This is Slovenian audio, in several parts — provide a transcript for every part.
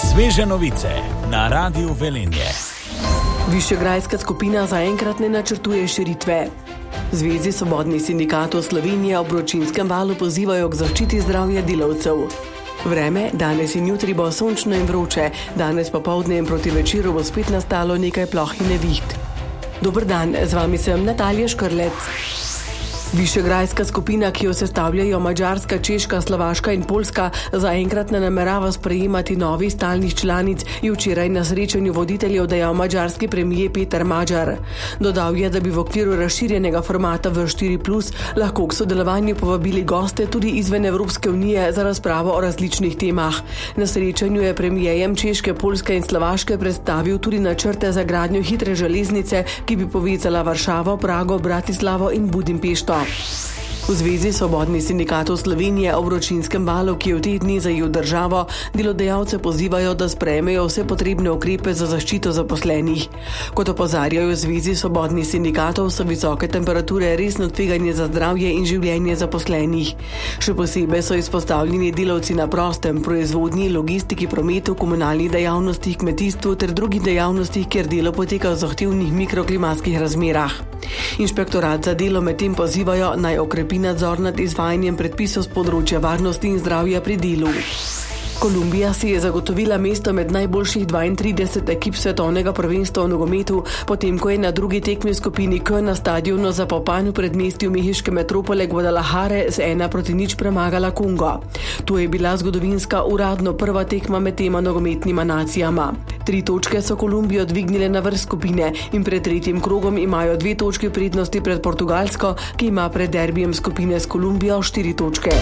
Sveže novice na Radiu Velenje. Višegrajska skupina zaenkrat ne načrtuje širitve. Zvezi svobodnih sindikatov Slovenije ob vročinskem valu pozivajo k zaščiti zdravja delavcev. Vreme, danes in jutri bo sončno in vroče, danes popoldne in proti večeru bo spet nastalo nekaj ploh in neviht. Dober dan, z vami sem Natalija Škrlec. Višegrajska skupina, ki jo sestavljajo Madžarska, Češka, Slovaška in Poljska, zaenkrat ne namerava sprejemati novih stalnih članic, je včeraj na srečanju voditeljev dejal madžarski premijer Peter Magyar. Dodal je, da bi v okviru razširjenega formata V4+ lahko k sodelovanju povabili goste tudi izven Evropske unije za razpravo o različnih temah. Na srečanju je premijerjem Češke, Poljske in Slovaške predstavil tudi načrte za gradnjo hitre železnice, ki bi povezala Varšavo, Prago, Bratislavo in Budimpešto. V Zvezi svobodnih sindikatov Slovenije o vročinskem valu, ki je v teh dneh zajel državo, delodajalce pozivajo, da sprejmejo vse potrebne ukrepe za zaščito zaposlenih. Kot opozarjajo v Zvezi svobodnih sindikatov, so visoke temperature resno tveganje za zdravje in življenje zaposlenih. Še posebej so izpostavljeni delavci na prostem, proizvodnji, logistiki, prometu, komunalnih dejavnostih, kmetijstvu ter drugih dejavnostih, kjer delo poteka v zahtevnih mikroklimatskih razmerah. Inšpektorat za delo medtem pozivajo, naj okrepi nadzor nad izvajanjem predpisov z področja varnosti in zdravja pri delu. Kolumbija si je zagotovila mesto med najboljših 32 ekip svetovnega prvenstva v nogometu, potem ko je na drugi tekmi skupini K na stadionu Zapopan v predmestju mehiške metropole Guadalajare z 1-0 premagala Kongo. To je bila zgodovinska uradno prva tekma med tema nogometnima nacijama. 3 točke so Kolumbijo dvignile na vrh skupine in pred tretjim krogom imajo 2 točke prednosti pred Portugalsko, ki ima pred derbijem skupine s Kolumbijo 4 točke.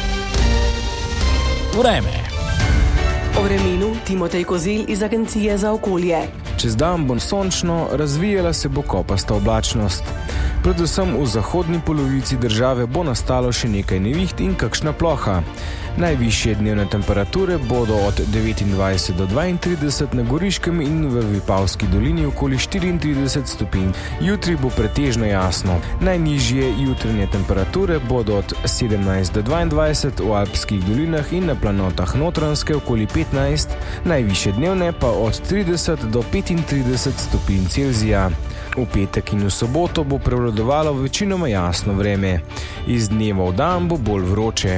Vreme. O vremenu Timotej Kozelj iz Agencije za okolje. Čez dan bo sončno, razvijala se bo kopasta oblačnost. Predvsem v zahodni polovici države bo nastalo še nekaj neviht in kakšna ploha. Najvišje dnevne temperature bodo od 29 do 32 na Goriškem in v Vipavski dolini okoli 34 stopinj. Jutri bo pretežno jasno. Najnižje jutranje temperature bodo od 17 do 22 v Alpskih dolinah in na planotah Notranjske okoli 15, najvišje dnevne pa od 30 do 35 stopinj Celzija. V petek in v soboto bo prevladovalo večinoma jasno vreme. Iz dneva v dan bo bolj vroče.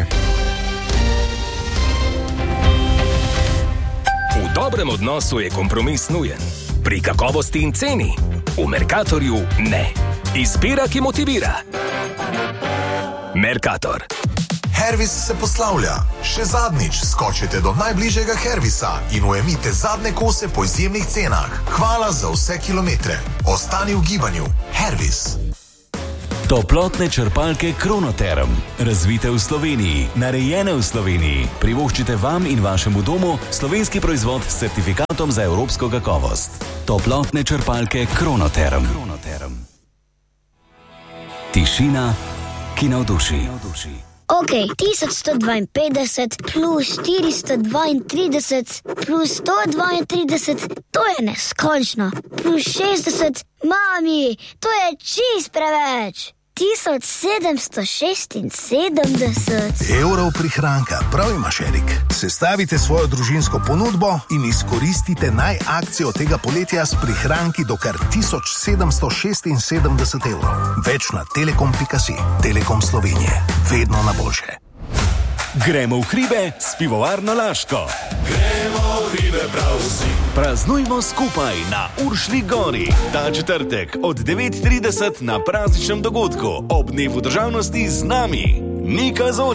V dobrem odnosu je kompromis nujen. Pri kakovosti in ceni v Mercatorju ne. Izbira, ki motivira. Mercator. Hervis se poslavlja. Še zadnjič skočite do najbližjega Hervisa in ujemite zadnje kose po izjemnih cenah. Hvala za vse kilometre. Ostani v gibanju. Hervis. Toplotne črpalke Kronoterm. Razvite v Sloveniji, narejene v Sloveniji. Privoščite vam in vašemu domu slovenski proizvod s certifikatom za evropsko kakovost. Toplotne črpalke Kronoterm. Tišina, ki navduši. Ok, 1152 plus 432 plus 132, to je neskončno. Plus 60, mami, to je čist preveč. 1776 evrov prihranka, prav imaš, Erik. Sestavite svojo družinsko ponudbo in izkoristite akcijo tega poletja s prihranki do kar 1776 evrov. Več na telekom.si. Telekom Slovenije. Vedno na boljše. Gremo v hribe s pivovarno Laško. Gremo v hribe prav vsi. Praznujmo skupaj na Uršlji gori. Ta četrtek od 9:30 na prazničnem dogodku ob dnevu državnosti z nami. Nika Zori.